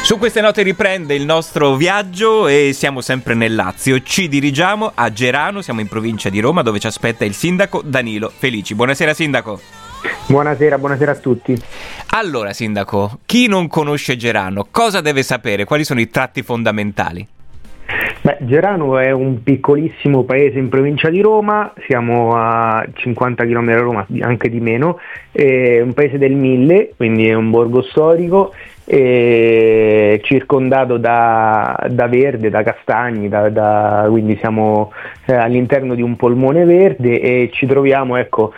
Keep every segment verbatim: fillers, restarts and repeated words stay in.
Su queste note riprende il nostro viaggio e siamo sempre nel Lazio. Ci dirigiamo a Gerano, siamo in provincia di Roma, dove ci aspetta il sindaco Danilo Felici. Buonasera sindaco. Buonasera, buonasera a tutti. Allora sindaco, chi non conosce Gerano, cosa deve sapere? Quali sono i tratti fondamentali? Beh, Gerano è un piccolissimo paese in provincia di Roma, siamo a cinquanta chilometri da Roma, anche di meno, è un paese del mille, quindi è un borgo storico, è circondato da, da verde, da castagni, da, da, quindi siamo eh, all'interno di un polmone verde e ci troviamo ecco,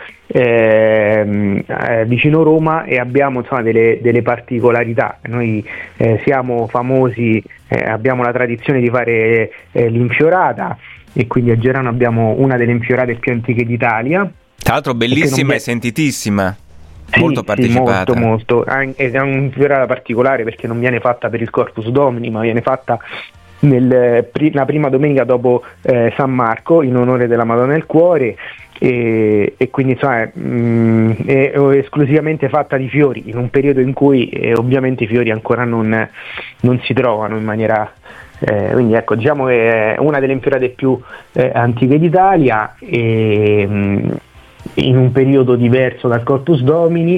eh, eh, vicino Roma e abbiamo insomma, delle, delle particolarità. Noi eh, siamo famosi, eh, abbiamo la tradizione di fare eh, l'infiorata e quindi a Gerano abbiamo una delle infiorate più antiche d'Italia. Tra l'altro bellissima e, e sentitissima. Sì, molto partecipata. Sì, molto, molto. È un'infiorata particolare perché non viene fatta per il Corpus Domini, ma viene fatta nel, la prima domenica dopo eh, San Marco in onore della Madonna del Cuore e, e quindi insomma è, mh, è esclusivamente fatta di fiori in un periodo in cui eh, ovviamente i fiori ancora non, non si trovano in maniera eh, quindi ecco diciamo che è una delle infiorate più eh, antiche d'Italia e mh, in un periodo diverso dal Corpus Domini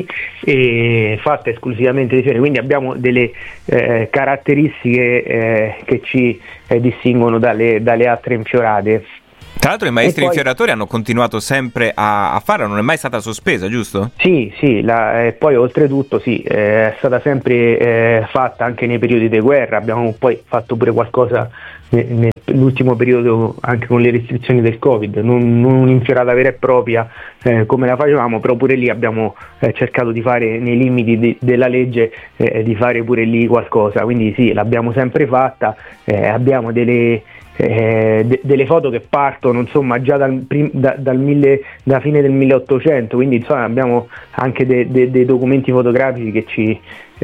e fatta esclusivamente di fiori, quindi abbiamo delle eh, caratteristiche eh, che ci eh, distinguono dalle, dalle altre infiorate. Tra l'altro i maestri poi, infioratori hanno continuato sempre a, a farla, non è mai stata sospesa, giusto? Sì, sì, la, e poi oltretutto sì, eh, è stata sempre eh, fatta anche nei periodi di guerra, abbiamo poi fatto pure qualcosa ne, nell'ultimo periodo anche con le restrizioni del Covid, non, non un'infiorata vera e propria eh, come la facevamo, però pure lì abbiamo eh, cercato di fare nei limiti di, della legge eh, di fare pure lì qualcosa, quindi sì, l'abbiamo sempre fatta, eh, abbiamo delle Eh, de- delle foto che partono insomma già dal, prim- da, dal mille, da fine del milleottocento, quindi insomma abbiamo anche de- de- dei documenti fotografici che ci,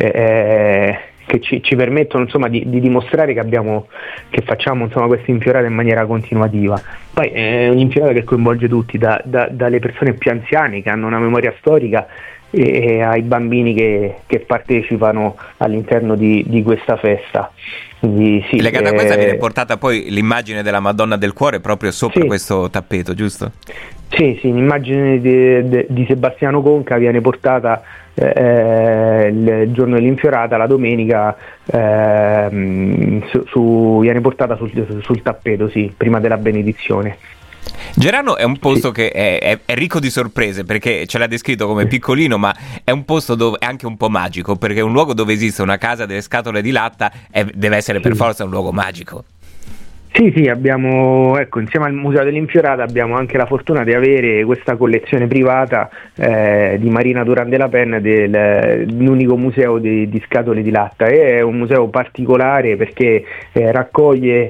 eh, che ci, ci permettono insomma di, di dimostrare che abbiamo che facciamo insomma questa infiorata in maniera continuativa. Poi è un'infiorata che coinvolge tutti, da, da, dalle persone più anziane che hanno una memoria storica e ai bambini che, che partecipano all'interno di, di questa festa. Quindi, sì, legata eh, a questa viene portata poi l'immagine della Madonna del Cuore proprio sopra sì. questo tappeto, giusto? Sì, sì, l'immagine di, di, di Sebastiano Conca viene portata eh, il giorno dell'infiorata, la domenica, eh, su, su, viene portata sul, sul tappeto, sì, prima della benedizione. Gerano è un posto sì. che è, è, è ricco di sorprese perché ce l'ha descritto come piccolino, ma è un posto dove è anche un po' magico, perché è un luogo dove esiste una casa delle scatole di latta e deve essere sì. per forza un luogo magico. Sì, sì, abbiamo, ecco, insieme al Museo dell'Infiorata abbiamo anche la fortuna di avere questa collezione privata eh, di Marina Duran de la Pen, dell'unico museo di, di scatole di latta. È un museo particolare perché eh, raccoglie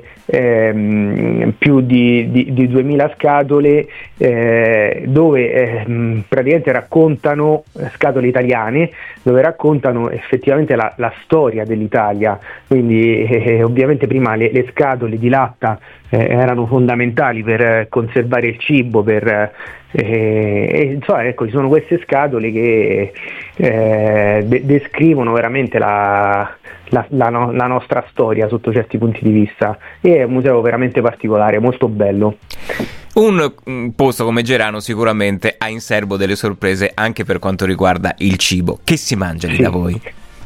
eh, più di, di, di duemila scatole eh, dove eh, praticamente raccontano scatole italiane, dove raccontano effettivamente la, la storia dell'Italia. Quindi eh, ovviamente prima le, le scatole di latta Eh, erano fondamentali per eh, conservare il cibo, per, eh, e, insomma, ecco, ci sono queste scatole che eh, de- descrivono veramente la, la, la, no- la nostra storia sotto certi punti di vista. E è un museo veramente particolare, molto bello. Un, un posto come Gerano sicuramente ha in serbo delle sorprese anche per quanto riguarda il cibo. Che si mangia lì Sì. da voi?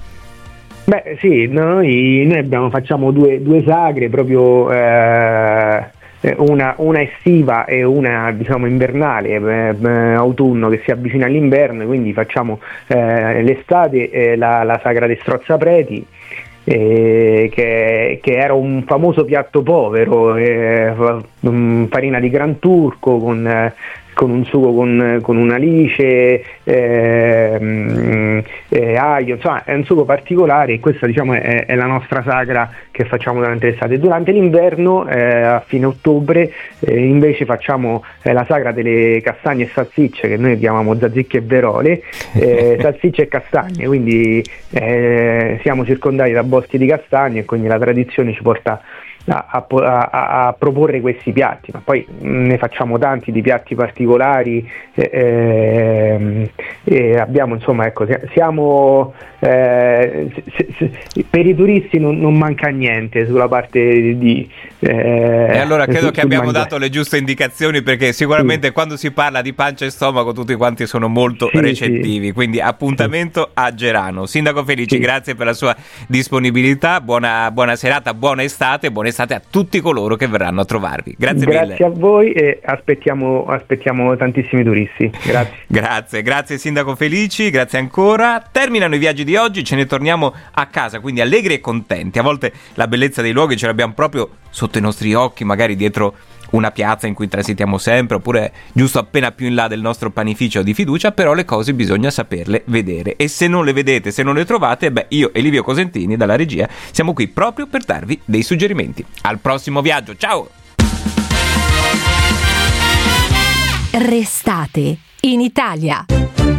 Beh sì, noi, noi abbiamo, facciamo due, due sagre proprio, eh, una, una estiva e una diciamo invernale, eh, autunno che si avvicina all'inverno, quindi facciamo eh, l'estate eh, la, la sagra dei strozzapreti, eh, che, che era un famoso piatto povero, eh, farina di Gran Turco con... Eh, con un sugo con, con un alice, eh, eh, aglio, insomma è un sugo particolare e questa diciamo è, è la nostra sagra che facciamo durante l'estate. Durante l'inverno, eh, a fine ottobre, eh, invece facciamo eh, la sagra delle castagne e salsicce, che noi chiamiamo zazzicche e verole, eh, salsicce e castagne, quindi eh, siamo circondati da boschi di castagne e quindi la tradizione ci porta a, a, a, a proporre questi piatti, ma poi ne facciamo tanti di piatti particolari, eh, eh, abbiamo insomma ecco siamo eh, se, se, per i turisti non, non manca niente sulla parte di eh, e allora credo su, che abbiamo mangiare. dato le giuste indicazioni, perché sicuramente sì. quando si parla di pancia e stomaco tutti quanti sono molto sì, recettivi, sì. quindi appuntamento sì. a Gerano. Sindaco Felici, sì. grazie per la sua disponibilità, buona, buona serata, buona estate, buona estate a tutti coloro che verranno a trovarvi. Grazie, grazie mille. Grazie a voi e aspettiamo, aspettiamo tantissimi turisti. Grazie. grazie, grazie Sindaco Felici, grazie ancora. Terminano i viaggi di oggi, ce ne torniamo a casa, quindi allegri e contenti. A volte la bellezza dei luoghi ce l'abbiamo proprio sotto i nostri occhi, magari dietro una piazza in cui transitiamo sempre, oppure giusto appena più in là del nostro panificio di fiducia, però le cose bisogna saperle vedere, e se non le vedete, se non le trovate, beh, io e Livio Cosentini dalla regia siamo qui proprio per darvi dei suggerimenti. Al prossimo viaggio, ciao! Restate in Italia.